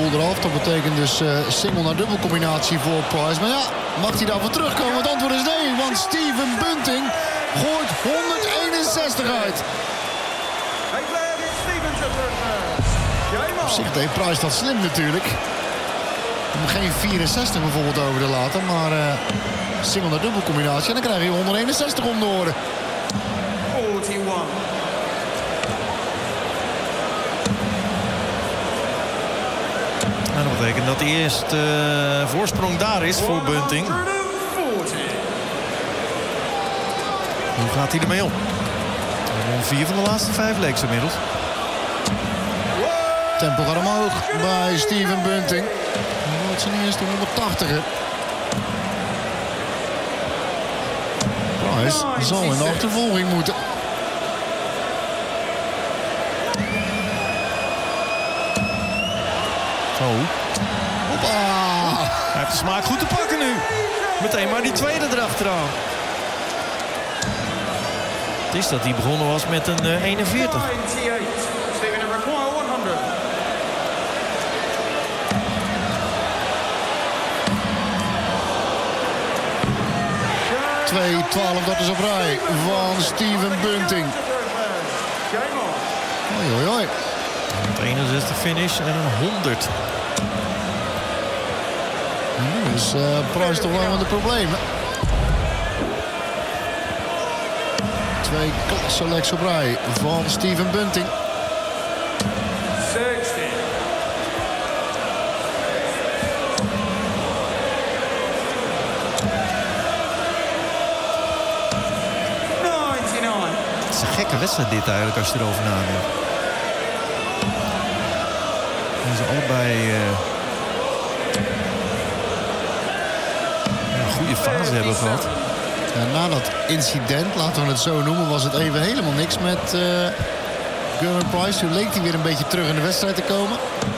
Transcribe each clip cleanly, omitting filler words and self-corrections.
eraf. Dat betekent dus single naar dubbel combinatie voor Price. Maar ja, mag hij daarvoor terugkomen? Het antwoord is nee, want Steven Bunting gooit 161 uit. Op zich deed Price dat slim natuurlijk. Om geen 64 bijvoorbeeld over te laten, maar single naar dubbel combinatie. En dan krijg je 161 om de oren. 41. En dat betekent dat de eerste voorsprong daar is voor Bunting. Hoe gaat hij ermee om? 4 van de laatste 5 legs inmiddels. Tempo gaat omhoog bij Steven Bunting. Dat zijn eerste 180. Price zal in de achtervolging moeten. Zo. Hoppa! Hij heeft de smaak goed te pakken nu. Meteen maar die tweede erachteraan. Het is dat hij begonnen was met een 41. 2 12-darters op rij van Steven Bunting. Oei, oei, oei. 61 finish en een 100. Dus Price toch wel met de problemen. 2 klasse legs op rij van Steven Bunting. 60. Het is een gekke wedstrijd dit eigenlijk als je erover nadenkt. Ze allebei een goede fase hebben gehad. Ja, na dat incident, laten we het zo noemen, was het even helemaal niks met Gerwin Price. Toen leek hij weer een beetje terug in de wedstrijd te komen.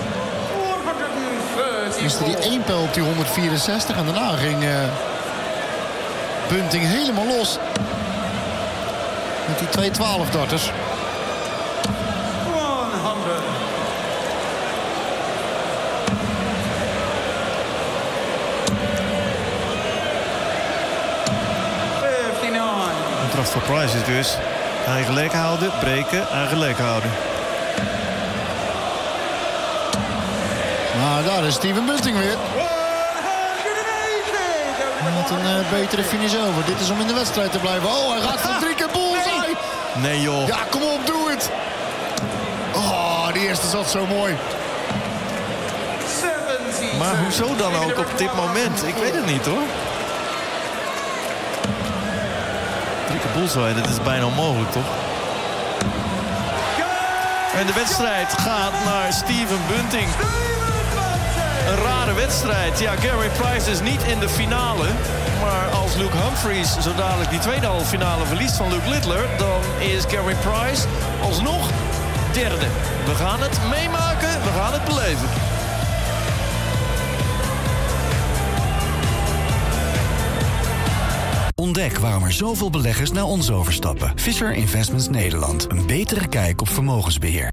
Miste die 1 pijl op die 164 en daarna ging Bunting helemaal los. Met die 2 12-darters. 100. Opdracht voor Price is dus eigen lek houden, breken, eigen lek houden. Maar daar is Steven Bunting weer. Met een betere finish over. Dit is om in de wedstrijd te blijven. Oh, hij gaat voor 3 keer bullseye. Nee joh. Ja, kom op, doe het. Oh, die eerste zat zo mooi. Maar hoezo dan ook op dit moment? Ik weet het niet hoor. 3 keer bullseye, dat is bijna onmogelijk toch? En de wedstrijd gaat naar Steven Bunting. Een rare wedstrijd. Ja, Gary Price is niet in de finale. Maar als Luke Humphries zo dadelijk die tweede halve finale verliest van Luke Littler, dan is Gary Price alsnog derde. We gaan het meemaken, we gaan het beleven. Ontdek waarom er zoveel beleggers naar ons overstappen. Visser Investments Nederland. Een betere kijk op vermogensbeheer.